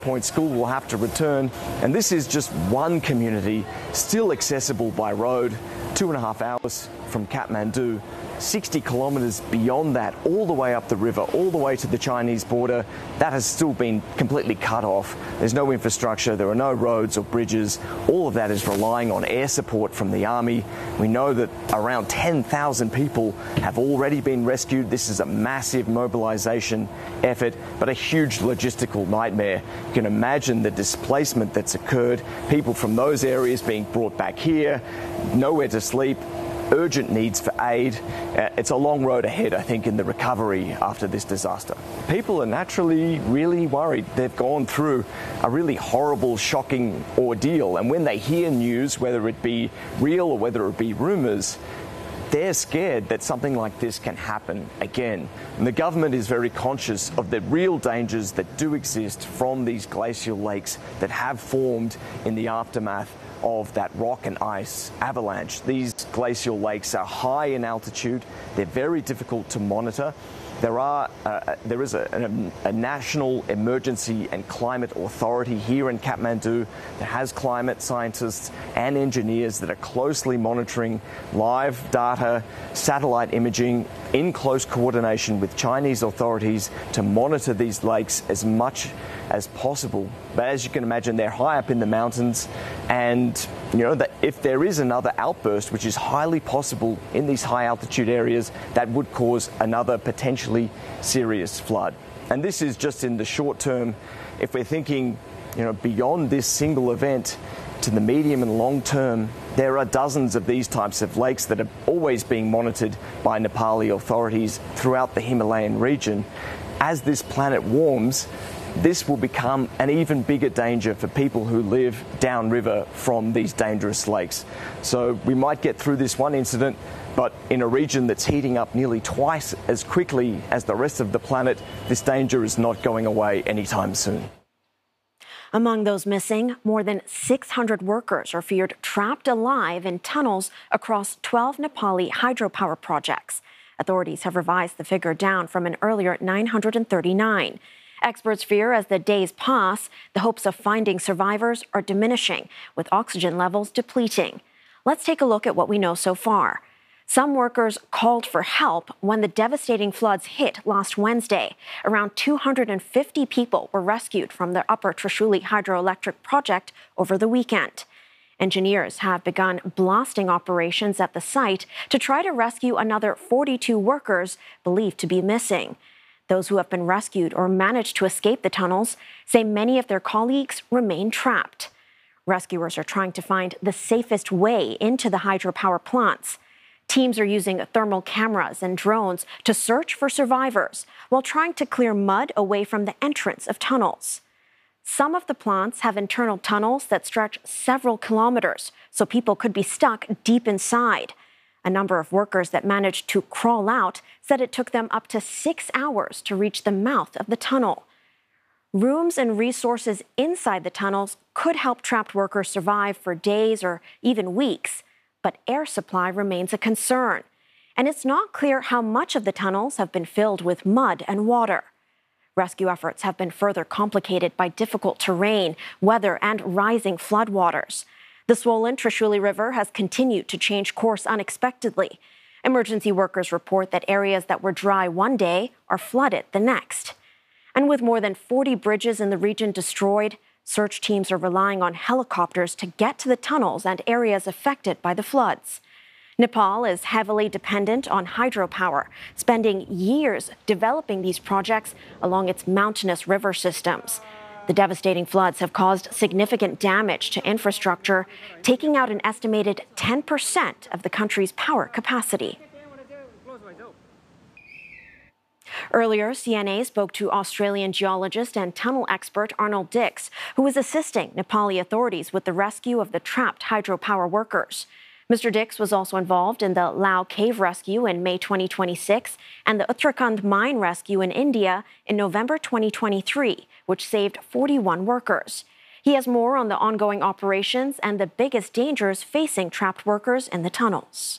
point, school will have to return, and this is just one community still accessible by road, 2.5 hours from Kathmandu, 60 kilometres beyond that, all the way up the river, all the way to the Chinese border. That has still been completely cut off. There's no infrastructure, there are no roads or bridges. All of that is relying on air support from the army. We know that around 10,000 people have already been rescued. This is a massive mobilisation effort, but a huge logistical nightmare. You can imagine the displacement that's occurred, people from those areas being brought back here, nowhere to sleep, urgent needs for aid. It's a long road ahead, I think, in the recovery after this disaster. People are naturally really worried. They've gone through a really horrible, shocking ordeal, and when they hear news, whether it be real or whether it be rumours, they're scared that something like this can happen again. And the government is very conscious of the real dangers that do exist from these glacial lakes that have formed in the aftermath of that rock and ice avalanche. These glacial lakes are high in altitude. They're very difficult to monitor. There is a national emergency and climate authority here in Kathmandu that has climate scientists and engineers that are closely monitoring live data, satellite imaging in close coordination with Chinese authorities to monitor these lakes as much as possible. But as you can imagine, they're high up in the mountains, and you know that if there is another outburst, which is highly possible in these high altitude areas, that would cause another potentially serious flood. And this is just in the short term. If we're thinking, beyond this single event to the medium and long term, there are dozens of these types of lakes that are always being monitored by Nepali authorities throughout the Himalayan region. As this planet warms, this will become an even bigger danger for people who live downriver from these dangerous lakes. So we might get through this one incident, but in a region that's heating up nearly twice as quickly as the rest of the planet, this danger is not going away anytime soon. Among those missing, more than 600 workers are feared trapped alive in tunnels across 12 Nepali hydropower projects. Authorities have revised the figure down from an earlier 939. Experts fear as the days pass, the hopes of finding survivors are diminishing, with oxygen levels depleting. Let's take a look at what we know so far. Some workers called for help when the devastating floods hit last Wednesday. Around 250 people were rescued from the Upper Trishuli hydroelectric project over the weekend. Engineers have begun blasting operations at the site to try to rescue another 42 workers believed to be missing. Those who have been rescued or managed to escape the tunnels say many of their colleagues remain trapped. Rescuers are trying to find the safest way into the hydropower plants. Teams are using thermal cameras and drones to search for survivors while trying to clear mud away from the entrance of tunnels. Some of the plants have internal tunnels that stretch several kilometers, so people could be stuck deep inside. A number of workers that managed to crawl out said it took them up to 6 hours to reach the mouth of the tunnel. Rooms and resources inside the tunnels could help trapped workers survive for days or even weeks, but air supply remains a concern. And it's not clear how much of the tunnels have been filled with mud and water. Rescue efforts have been further complicated by difficult terrain, weather, and rising floodwaters. The swollen Trishuli River has continued to change course unexpectedly. Emergency workers report that areas that were dry one day are flooded the next. And with more than 40 bridges in the region destroyed, search teams are relying on helicopters to get to the tunnels and areas affected by the floods. Nepal is heavily dependent on hydropower, spending years developing these projects along its mountainous river systems. The devastating floods have caused significant damage to infrastructure, taking out an estimated 10% of the country's power capacity. Earlier, CNA spoke to Australian geologist and tunnel expert Arnold Dix, who is assisting Nepali authorities with the rescue of the trapped hydropower workers. Mr. Dix was also involved in the Lao Cave rescue in May 2026 and the Uttarakhand mine rescue in India in November 2023, which saved 41 workers. He has more on the ongoing operations and the biggest dangers facing trapped workers in the tunnels.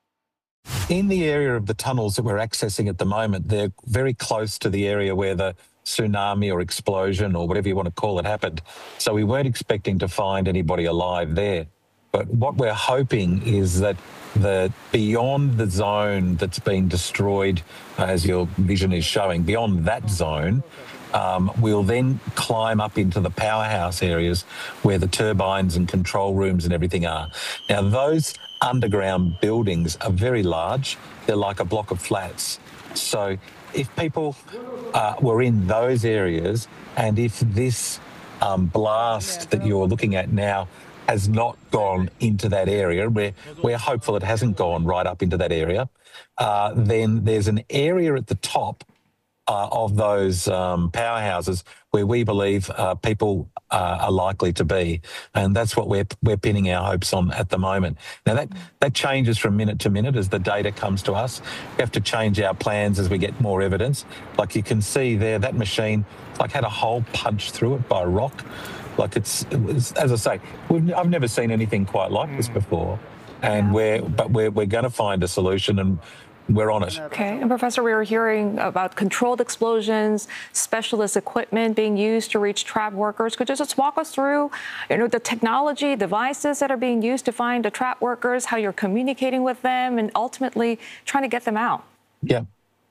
In the area of the tunnels that we're accessing at the moment, they're very close to the area where the tsunami or explosion or whatever you want to call it happened. So we weren't expecting to find anybody alive there. But what we're hoping is that beyond the zone that's been destroyed, as your vision is showing, beyond that zone, we'll then climb up into the powerhouse areas where the turbines and control rooms and everything are. Now, those underground buildings are very large. They're like a block of flats. So if people were in those areas, and if this blast that you're looking at now has not gone into that area, we're hopeful it hasn't gone right up into that area, then there's an area at the top of those powerhouses where we believe people are likely to be, and that's what we're pinning our hopes on at the moment. Now that changes from minute to minute as the data comes to us. We have to change our plans as we get more evidence. Like you can see there, that machine had a hole punched through it by a rock. Like it's as I say, I've never seen anything quite like this before, and we're going to find a solution, and we're on it. Okay. And Professor, we were hearing about controlled explosions, specialist equipment being used to reach trapped workers. Could you just walk us through, the technology, devices that are being used to find the trapped workers, how you're communicating with them, and ultimately trying to get them out? Yeah.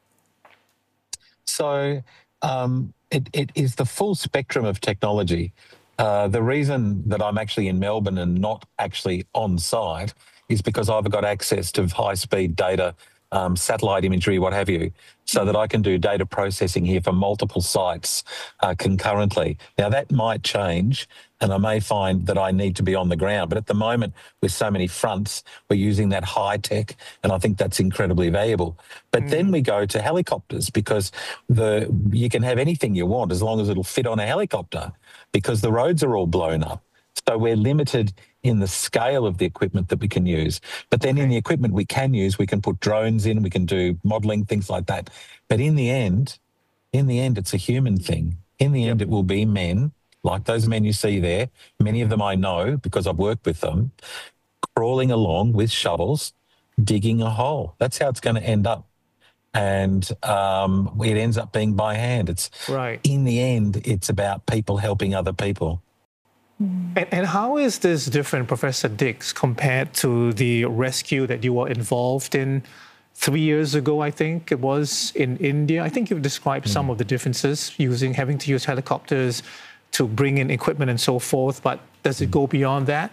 So it is the full spectrum of technology. The reason that I'm actually in Melbourne and not actually on site is because I've got access to high-speed data, satellite imagery, what have you, so that I can do data processing here for multiple sites concurrently. Now, that might change, and I may find that I need to be on the ground. But at the moment, with so many fronts, we're using that high tech, and I think that's incredibly valuable. But then we go to helicopters, because you can have anything you want as long as it'll fit on a helicopter, because the roads are all blown up. So we're limited in the scale of the equipment that we can use. But then in the equipment we can use, we can put drones in, we can do modelling, things like that. But in the end, it's a human thing. In the end, it will be men, like those men you see there. Many of them I know because I've worked with them, crawling along with shovels, digging a hole. That's how it's going to end up. And it ends up being by hand. In the end, it's about people helping other people. And how is this different, Professor Dix, compared to the rescue that you were involved in 3 years ago, I think it was, in India? I think you've described some of the differences, having to use helicopters to bring in equipment and so forth, but does it go beyond that?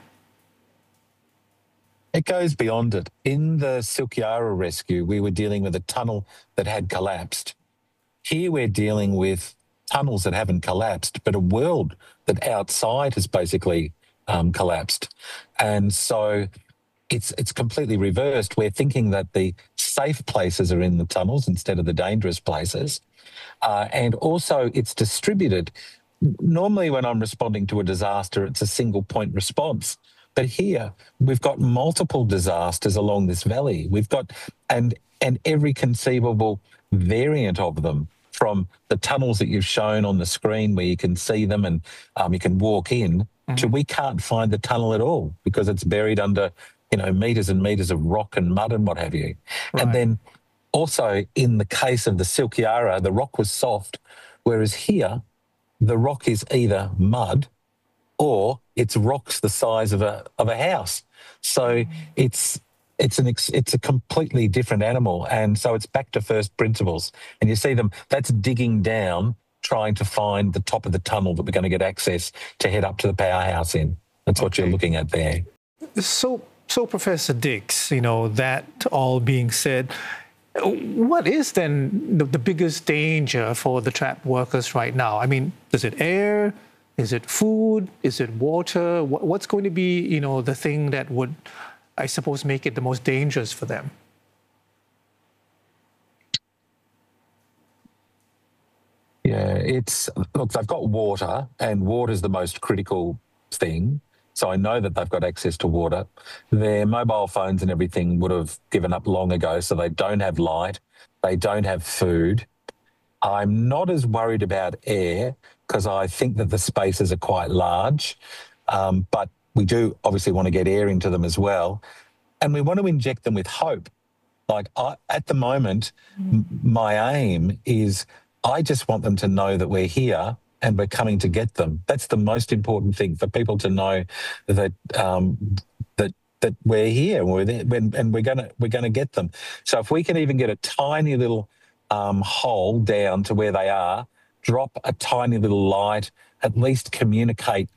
It goes beyond it. In the Silk Yara rescue, we were dealing with a tunnel that had collapsed. Here we're dealing with tunnels that haven't collapsed, but a world that outside has basically collapsed. And so it's completely reversed. We're thinking that the safe places are in the tunnels instead of the dangerous places. And also it's distributed. Normally when I'm responding to a disaster, it's a single point response. But here we've got multiple disasters along this valley. We've got, and every conceivable variant of them, from the tunnels that you've shown on the screen where you can see them and you can walk in, to we can't find the tunnel at all because it's buried under, metres and metres of rock and mud and what have you. Right. And then also in the case of the Silk Yara, the rock was soft, whereas here the rock is either mud or it's rocks the size of a house. So it's a completely different animal. And so it's back to first principles. And you see them, that's digging down, trying to find the top of the tunnel that we're going to get access to head up to the powerhouse in. That's what you're looking at there. So Professor Dix, that all being said, what is then the biggest danger for the trapped workers right now? I mean, is it air? Is it food? Is it water? What's going to be, the thing that would, I suppose, make it the most dangerous for them? Yeah, look, they've got water, and water is the most critical thing. So I know that they've got access to water. Their mobile phones and everything would have given up long ago, so they don't have light. They don't have food. I'm not as worried about air because I think that the spaces are quite large, but we do obviously want to get air into them as well. And we want to inject them with hope. Like at the moment, my aim is I just want them to know that we're here and we're coming to get them. That's the most important thing, for people to know that that we're here and we're there, and we're gonna get them. So if we can even get a tiny little hole down to where they are, drop a tiny little light, at least communicate